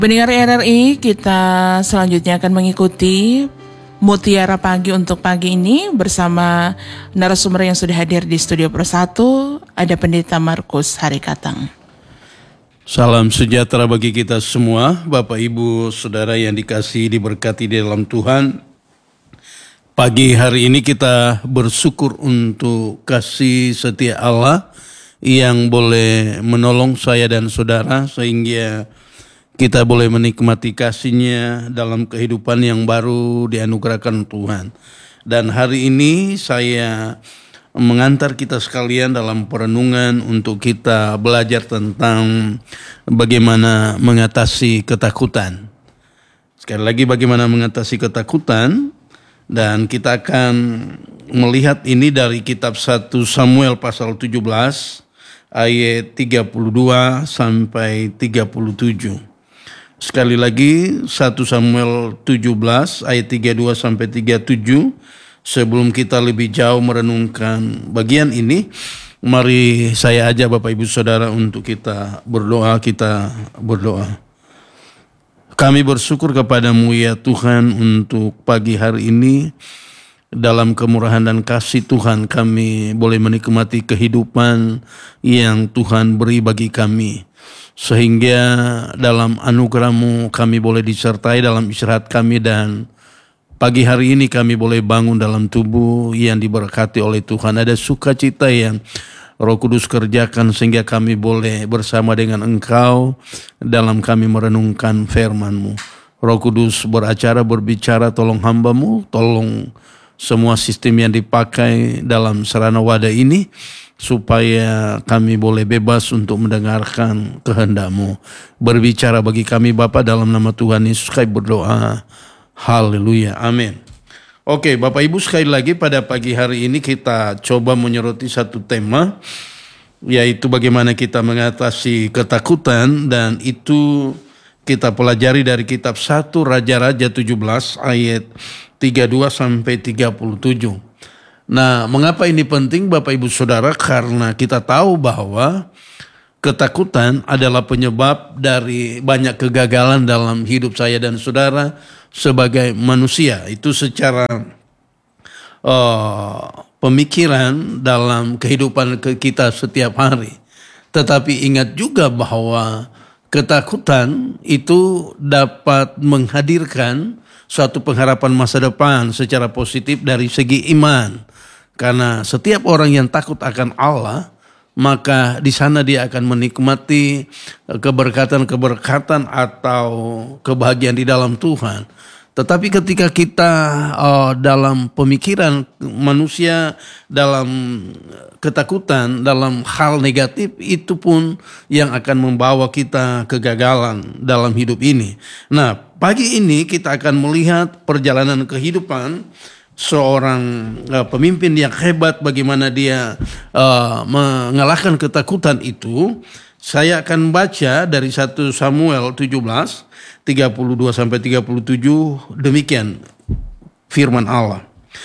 Pendengar RRI, kita selanjutnya akan mengikuti Mutiara Pagi untuk pagi ini bersama narasumber yang sudah hadir di Studio Pro 1, ada Pendeta Markus Harikatang. Salam sejahtera bagi kita semua, Bapak Ibu Saudara yang dikasihi diberkati di dalam Tuhan. Pagi hari ini kita bersyukur untuk kasih setia Allah yang boleh menolong saya dan saudara sehingga kita boleh menikmati kasih-Nya dalam kehidupan yang baru dianugerahkan Tuhan. Dan hari ini saya mengantar kita sekalian dalam perenungan untuk kita belajar tentang bagaimana mengatasi ketakutan. Sekali lagi bagaimana mengatasi ketakutan, dan kita akan melihat ini dari kitab 1 Samuel pasal 17 ayat 32 sampai 37. Sekali lagi 1 Samuel 17 ayat 32 sampai 37. Sebelum kita lebih jauh merenungkan bagian ini, mari saya ajak Bapak Ibu Saudara untuk kita berdoa. Kami bersyukur kepadamu ya Tuhan untuk pagi hari ini. Dalam kemurahan dan kasih Tuhan kami boleh menikmati kehidupan yang Tuhan beri bagi kami. Sehingga dalam anugerah-Mu kami boleh disertai dalam istirahat kami, dan pagi hari ini kami boleh bangun dalam tubuh yang diberkati oleh Tuhan. Ada sukacita yang Roh Kudus kerjakan sehingga kami boleh bersama dengan Engkau dalam kami merenungkan firman-Mu. Roh Kudus berbicara, tolong hamba-Mu, tolong semua sistem yang dipakai dalam sarana wadah ini, supaya kami boleh bebas untuk mendengarkan kehendak-Mu. Berbicara bagi kami Bapa, dalam nama Tuhan Yesus kami berdoa. Haleluya, amin. Oke, Bapak Ibu, sekali lagi pada pagi hari ini kita coba menyoroti satu tema, yaitu bagaimana kita mengatasi ketakutan, dan itu kita pelajari dari kitab 1 Raja-Raja 17 ayat 32 sampai 37. Nah, mengapa ini penting Bapak Ibu Saudara? Karena kita tahu bahwa ketakutan adalah penyebab dari banyak kegagalan dalam hidup saya dan saudara sebagai manusia. Itu secara pemikiran dalam kehidupan kita setiap hari. Tetapi ingat juga bahwa ketakutan itu dapat menghadirkan suatu pengharapan masa depan secara positif dari segi iman. Karena setiap orang yang takut akan Allah, maka di sana dia akan menikmati keberkatan-keberkatan atau kebahagiaan di dalam Tuhan. Tetapi ketika kita dalam pemikiran manusia, dalam ketakutan, dalam hal negatif, itu pun yang akan membawa kita kegagalan dalam hidup ini. Nah, pagi ini kita akan melihat perjalanan kehidupan seorang pemimpin yang hebat, bagaimana dia mengalahkan ketakutan itu. Saya akan baca dari 1 Samuel 17 32 sampai 37. Demikian firman Allah.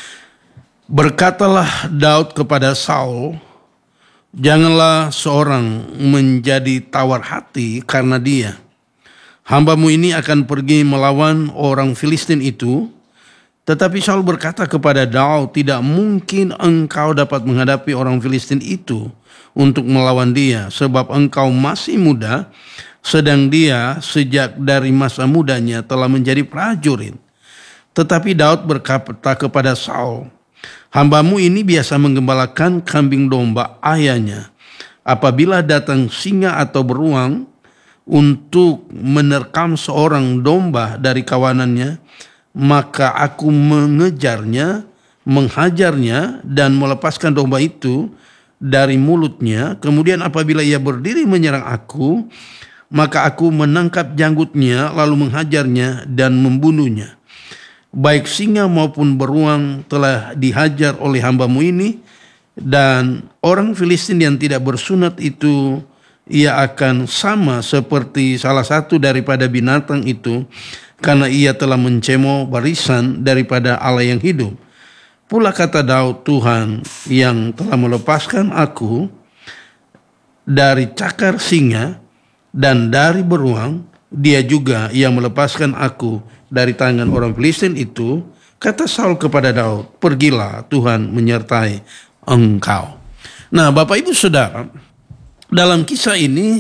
Berkatalah Daud kepada Saul, janganlah seorang menjadi tawar hati karena dia. Hambamu ini akan pergi melawan orang Filistin itu. Tetapi Saul berkata kepada Daud, tidak mungkin engkau dapat menghadapi orang Filistin itu untuk melawan dia, sebab engkau masih muda, sedang dia sejak dari masa mudanya telah menjadi prajurit. Tetapi Daud berkata kepada Saul, hambamu ini biasa menggembalakan kambing domba ayahnya. Apabila datang singa atau beruang untuk menerkam seorang domba dari kawanannya, maka aku mengejarnya, menghajarnya, dan melepaskan domba itu dari mulutnya. Kemudian apabila ia berdiri menyerang aku, maka aku menangkap janggutnya, lalu menghajarnya dan membunuhnya. Baik singa maupun beruang telah dihajar oleh hambamu ini, dan orang Filistin yang tidak bersunat itu, ia akan sama seperti salah satu daripada binatang itu, karena ia telah mencemo barisan daripada Allah yang hidup. Pula kata Daud, Tuhan yang telah melepaskan aku dari cakar singa dan dari beruang, dia juga yang melepaskan aku dari tangan orang Filistin itu, kata Saul kepada Daud, pergilah, Tuhan menyertai engkau. Nah, Bapak Ibu Saudara, dalam kisah ini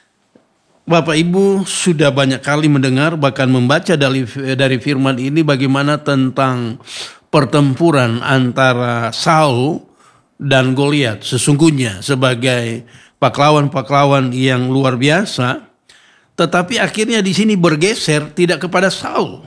Bapak Ibu sudah banyak kali mendengar bahkan membaca dari firman ini bagaimana tentang pertempuran antara Saul dan Goliat. Sesungguhnya sebagai pahlawan-pahlawan yang luar biasa, tetapi akhirnya di sini bergeser tidak kepada Saul,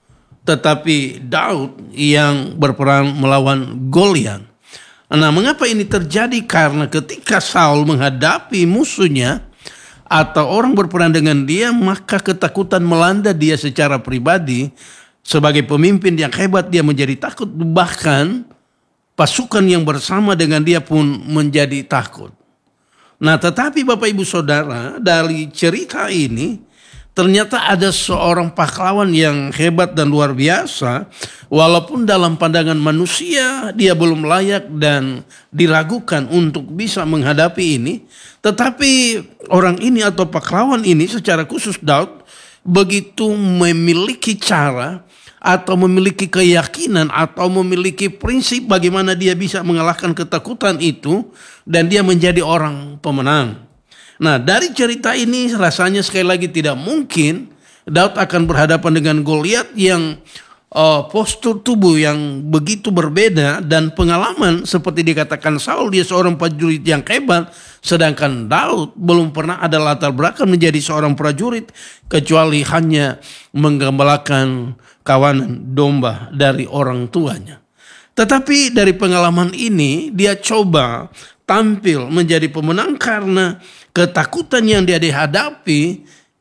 tetapi Daud yang berperang melawan Goliat. Nah, mengapa ini terjadi? Karena ketika Saul menghadapi musuhnya atau orang berperang dengan dia, maka ketakutan melanda dia secara pribadi. Sebagai pemimpin yang hebat, dia menjadi takut, bahkan pasukan yang bersama dengan dia pun menjadi takut. Nah, tetapi Bapak Ibu Saudara, dari cerita ini ternyata ada seorang pahlawan yang hebat dan luar biasa, walaupun dalam pandangan manusia dia belum layak dan diragukan untuk bisa menghadapi ini, tetapi orang ini atau pahlawan ini secara khusus Daud begitu memiliki cara atau memiliki keyakinan atau memiliki prinsip bagaimana dia bisa mengalahkan ketakutan itu dan dia menjadi orang pemenang. Nah, dari cerita ini rasanya sekali lagi tidak mungkin Daud akan berhadapan dengan Goliat yang postur tubuh yang begitu berbeda dan pengalaman seperti dikatakan Saul, dia seorang prajurit yang hebat, sedangkan Daud belum pernah ada latar belakang menjadi seorang prajurit kecuali hanya menggembalakan kawanan domba dari orang tuanya. Tetapi dari pengalaman ini dia coba tampil menjadi pemenang karena ketakutan yang dia hadapi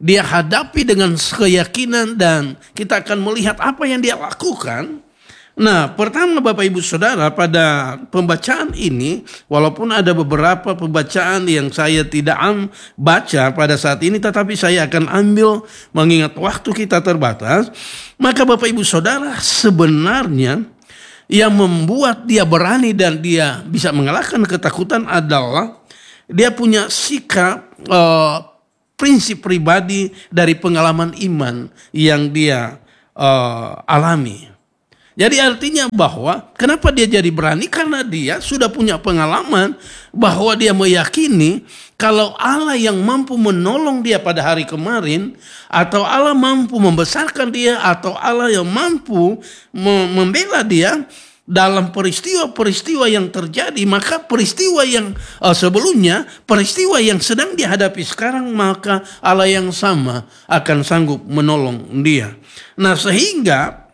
dengan keyakinan, dan kita akan melihat apa yang dia lakukan. Nah, pertama Bapak Ibu Saudara, pada pembacaan ini, walaupun ada beberapa pembacaan yang saya tidak baca pada saat ini, tetapi saya akan ambil mengingat waktu kita terbatas. Maka Bapak Ibu Saudara, sebenarnya yang membuat dia berani dan dia bisa mengalahkan ketakutan adalah dia punya sikap prinsip pribadi dari pengalaman iman yang dia alami. Jadi artinya bahwa kenapa dia jadi berani? Karena dia sudah punya pengalaman bahwa dia meyakini kalau Allah yang mampu menolong dia pada hari kemarin, atau Allah mampu membesarkan dia, atau Allah yang mampu membela dia dalam peristiwa-peristiwa yang terjadi, maka peristiwa yang sebelumnya, peristiwa yang sedang dihadapi sekarang, maka Allah yang sama akan sanggup menolong dia. Nah, sehingga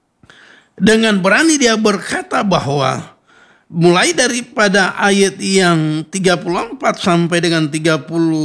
dengan berani dia berkata bahwa mulai daripada ayat yang 34 sampai dengan 36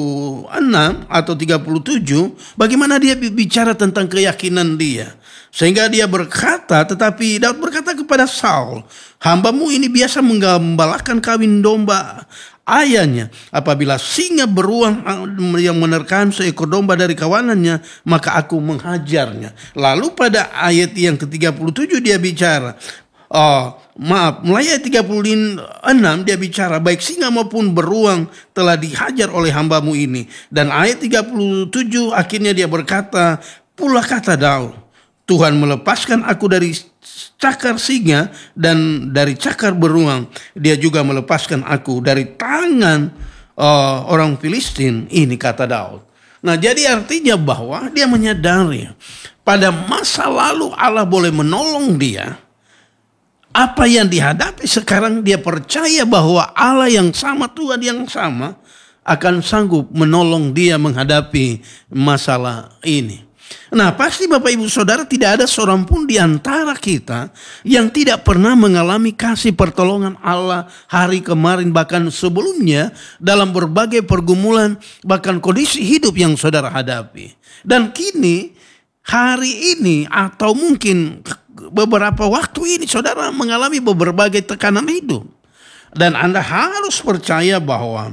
atau 37, bagaimana dia bicara tentang keyakinan dia. Sehingga dia berkata, tetapi Daud berkata kepada Saul, hambamu ini biasa menggembalakan kawin domba ayahnya. Apabila singa beruang yang menerkam seekor domba dari kawanannya, maka aku menghajarnya. Lalu pada ayat yang ke-37 dia bicara, mulai ayat 36 dia bicara, baik singa maupun beruang telah dihajar oleh hambamu ini. Dan ayat 37 akhirnya dia berkata, pula kata Daud, Tuhan melepaskan aku dari cakar singa dan dari cakar beruang. Dia juga melepaskan aku dari tangan orang Filistin. Ini kata Daud. Nah, jadi artinya bahwa dia menyadari pada masa lalu Allah boleh menolong dia. Apa yang dihadapi sekarang dia percaya bahwa Allah yang sama, Tuhan yang sama akan sanggup menolong dia menghadapi masalah ini. Nah, pasti Bapak Ibu Saudara tidak ada seorang pun di antara kita yang tidak pernah mengalami kasih pertolongan Allah hari kemarin, bahkan sebelumnya dalam berbagai pergumulan, bahkan kondisi hidup yang saudara hadapi. Dan kini, hari ini atau mungkin beberapa waktu ini saudara mengalami berbagai tekanan hidup. Dan Anda harus percaya bahwa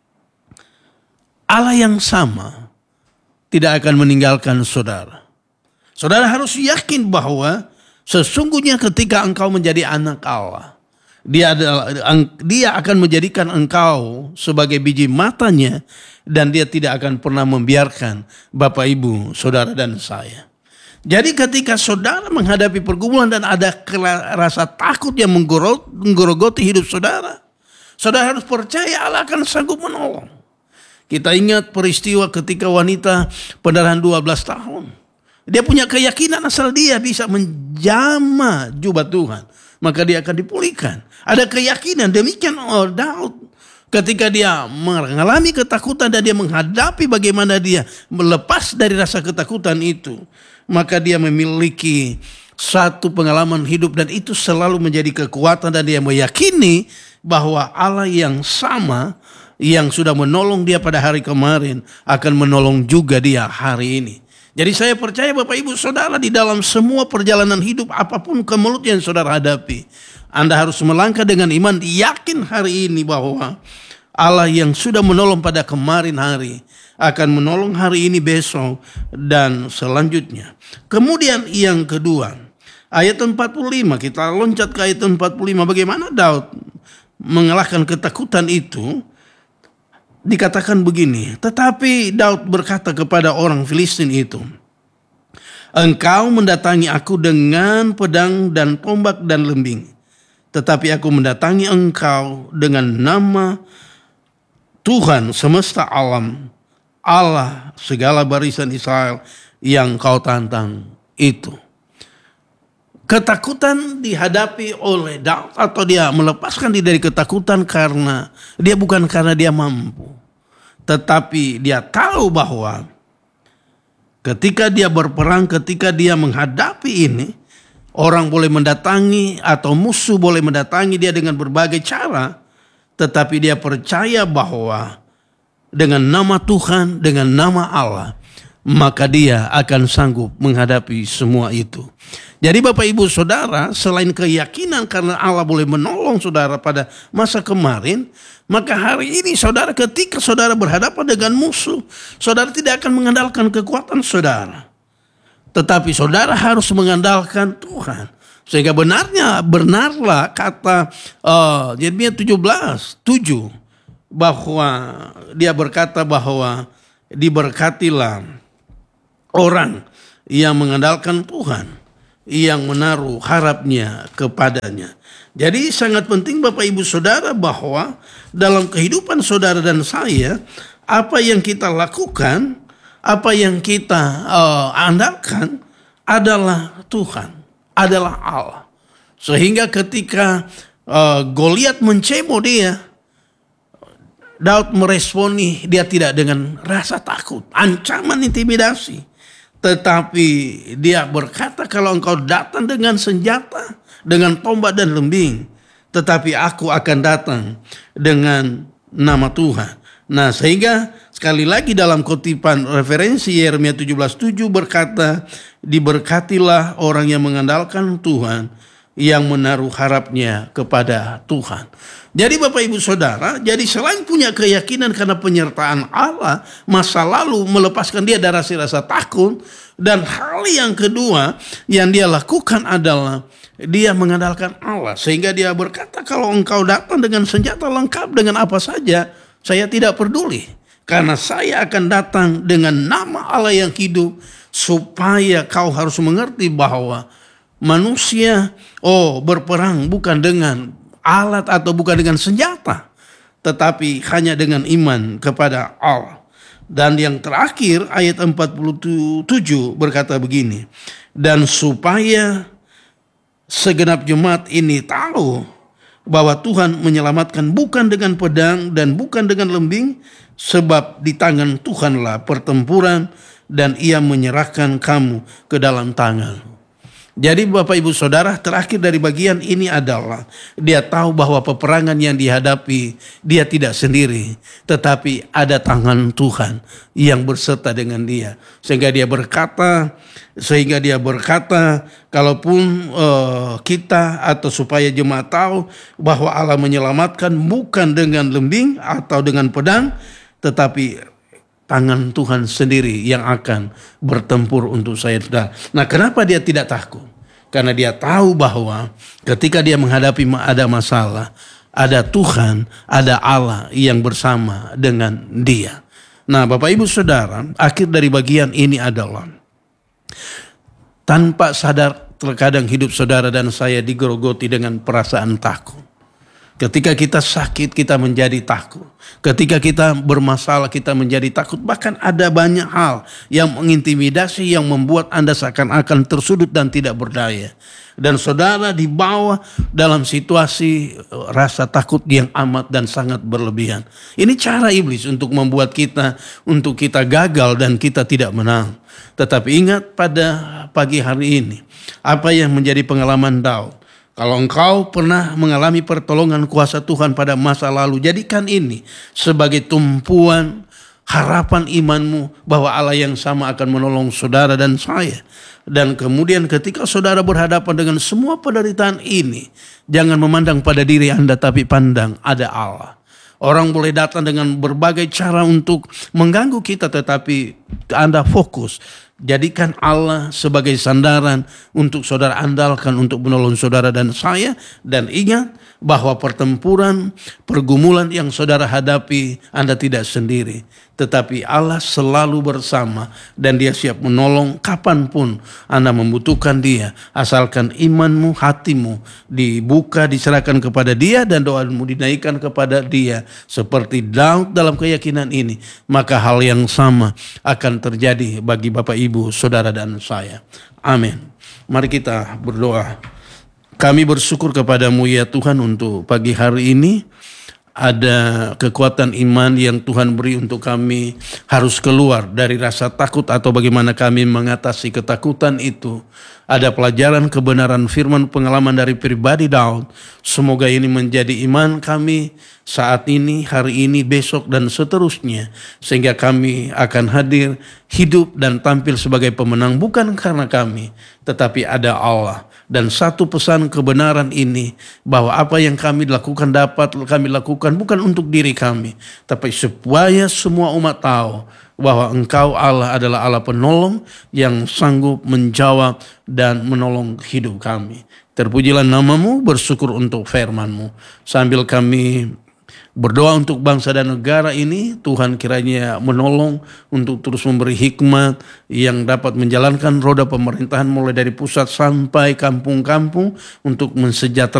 Allah yang sama tidak akan meninggalkan saudara. Saudara harus yakin bahwa sesungguhnya ketika engkau menjadi anak Allah, Dia akan menjadikan engkau sebagai biji matanya, dan dia tidak akan pernah membiarkan Bapak, Ibu, saudara dan saya. Jadi ketika saudara menghadapi pergumulan dan ada rasa takut yang menggerogoti hidup saudara, saudara harus percaya Allah akan sanggup menolong. Kita ingat peristiwa ketika wanita pendarahan 12 tahun. Dia punya keyakinan asal dia bisa menjamah jubah Tuhan, maka dia akan dipulihkan. Ada keyakinan demikian Daud. Ketika dia mengalami ketakutan dan dia menghadapi bagaimana dia melepas dari rasa ketakutan itu, maka dia memiliki satu pengalaman hidup dan itu selalu menjadi kekuatan, dan dia meyakini bahwa Allah yang sama yang sudah menolong dia pada hari kemarin akan menolong juga dia hari ini. Jadi saya percaya Bapak, Ibu, saudara, di dalam semua perjalanan hidup apapun kemelut yang saudara hadapi, Anda harus melangkah dengan iman, yakin hari ini bahwa Allah yang sudah menolong pada kemarin hari akan menolong hari ini, besok, dan selanjutnya. Kemudian yang kedua, ayat 45, kita loncat ke ayat 45. Bagaimana Daud mengalahkan ketakutan itu? Dikatakan begini, tetapi Daud berkata kepada orang Filistin itu, engkau mendatangi aku dengan pedang dan tombak dan lembing, tetapi aku mendatangi engkau dengan nama Tuhan semesta alam, Allah segala barisan Israel yang kau tantang itu. Ketakutan dihadapi oleh Daud, atau dia melepaskan diri dari ketakutan bukan karena dia mampu, tetapi dia tahu bahwa ketika dia berperang, ketika dia menghadapi ini, orang boleh mendatangi atau musuh boleh mendatangi dia dengan berbagai cara, tetapi dia percaya bahwa dengan nama Tuhan, dengan nama Allah, maka dia akan sanggup menghadapi semua itu. Jadi Bapak, Ibu, saudara, selain keyakinan karena Allah boleh menolong saudara pada masa kemarin, maka hari ini saudara, ketika saudara berhadapan dengan musuh, saudara tidak akan mengandalkan kekuatan saudara, tetapi saudara harus mengandalkan Tuhan. Sehingga benarlah kata Yeremia 17:7, bahwa dia berkata bahwa diberkatilah orang yang mengandalkan Tuhan, yang menaruh harapnya kepadanya. Jadi sangat penting Bapak, Ibu, saudara, bahwa dalam kehidupan saudara dan saya, apa yang kita lakukan, apa yang kita andalkan adalah Tuhan, adalah Allah. Sehingga ketika Goliat mencemo dia, Daud meresponi dia tidak dengan rasa takut, ancaman, intimidasi, tetapi dia berkata, kalau engkau datang dengan senjata, dengan tombak dan lembing, tetapi aku akan datang dengan nama Tuhan. Nah, sehingga sekali lagi dalam kutipan referensi Yeremia 17:7 berkata, diberkatilah orang yang mengandalkan Tuhan, yang menaruh harapnya kepada Tuhan. Jadi Bapak, Ibu, saudara, jadi selain punya keyakinan karena penyertaan Allah, masa lalu melepaskan dia dari rasa takut, dan hal yang kedua yang dia lakukan adalah dia mengandalkan Allah. Sehingga dia berkata, kalau engkau datang dengan senjata lengkap, dengan apa saja, saya tidak peduli, karena saya akan datang dengan nama Allah yang hidup, supaya kau harus mengerti bahwa manusia berperang bukan dengan alat atau bukan dengan senjata, tetapi hanya dengan iman kepada Allah. Dan yang terakhir ayat 47 berkata begini, dan supaya segenap jemaat ini tahu bahwa Tuhan menyelamatkan bukan dengan pedang dan bukan dengan lembing, sebab di tangan Tuhanlah pertempuran, dan ia menyerahkan kamu ke dalam tangan. Jadi Bapak, Ibu, saudara, terakhir dari bagian ini adalah dia tahu bahwa peperangan yang dihadapi dia tidak sendiri, tetapi ada tangan Tuhan yang berserta dengan dia. Sehingga dia berkata, kalaupun kita atau supaya jemaat tahu bahwa Allah menyelamatkan bukan dengan lembing atau dengan pedang, tetapi tangan Tuhan sendiri yang akan bertempur untuk saya. Nah, kenapa dia tidak takut? Karena dia tahu bahwa ketika dia menghadapi ada masalah, ada Tuhan, ada Allah yang bersama dengan dia. Nah, Bapak Ibu Saudara, akhir dari bagian ini adalah tanpa sadar terkadang hidup saudara dan saya digerogoti dengan perasaan takut. Ketika kita sakit, kita menjadi takut. Ketika kita bermasalah, kita menjadi takut. Bahkan ada banyak hal yang mengintimidasi, yang membuat Anda seakan-akan tersudut dan tidak berdaya. Dan saudara dibawa dalam situasi rasa takut yang amat dan sangat berlebihan. Ini cara iblis untuk membuat kita, untuk kita gagal dan kita tidak menang. Tetapi ingat pada pagi hari ini, apa yang menjadi pengalaman Daud. Kalau engkau pernah mengalami pertolongan kuasa Tuhan pada masa lalu, jadikan ini sebagai tumpuan harapan imanmu bahwa Allah yang sama akan menolong saudara dan saya. Dan kemudian ketika saudara berhadapan dengan semua penderitaan ini, jangan memandang pada diri Anda tapi pandang ada Allah. Orang boleh datang dengan berbagai cara untuk mengganggu kita, tetapi Anda fokus. Jadikan Allah sebagai sandaran untuk saudara andalkan untuk menolong saudara dan saya. Dan ingat bahwa pertempuran, pergumulan yang saudara hadapi, Anda tidak sendiri. Tetapi Allah selalu bersama dan dia siap menolong kapanpun Anda membutuhkan dia. Asalkan imanmu, hatimu dibuka, diserahkan kepada dia dan doamu dinaikkan kepada dia. Seperti Daud dalam keyakinan ini, maka hal yang sama akan terjadi bagi Bapak Ibu, saudara dan saya. Amin. Mari kita berdoa. Kami bersyukur kepadamu ya Tuhan untuk pagi hari ini. Ada kekuatan iman yang Tuhan beri untuk kami harus keluar dari rasa takut atau bagaimana kami mengatasi ketakutan itu. Ada pelajaran kebenaran firman pengalaman dari pribadi Daud. Semoga ini menjadi iman kami saat ini, hari ini, besok dan seterusnya. Sehingga kami akan hadir, hidup dan tampil sebagai pemenang bukan karena kami, tetapi ada Allah. Dan satu pesan kebenaran ini, bahwa apa yang kami lakukan dapat kami lakukan bukan untuk diri kami, tapi supaya semua umat tahu bahwa Engkau Allah adalah Allah penolong yang sanggup menjawab dan menolong hidup kami. Terpujilah namamu, bersyukur untuk firman-Mu. Sambil kami berdoa untuk bangsa dan negara ini, Tuhan kiranya menolong untuk terus memberi hikmat yang dapat menjalankan roda pemerintahan mulai dari pusat sampai kampung-kampung untuk mensejahterakan